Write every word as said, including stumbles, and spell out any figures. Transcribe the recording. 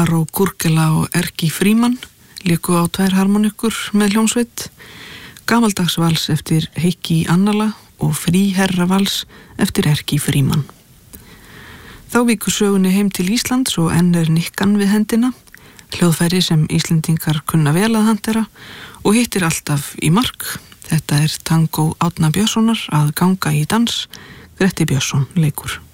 Aró Kurkela og Erki Frímann léku á tvær harmonikur með hljómsveit, gamaldagsvals eftir Heikki Annala og fríherravals eftir Erki Frímann. Þá víkur sögunni heim til Íslands og enn er nikkan við hendina, hljóðfæri sem Íslendingar kunna vel að hantera og hittir alltaf í mark. Þetta er tangó Árna Björnssonar að ganga í dans, Gretti Björnsson leikur.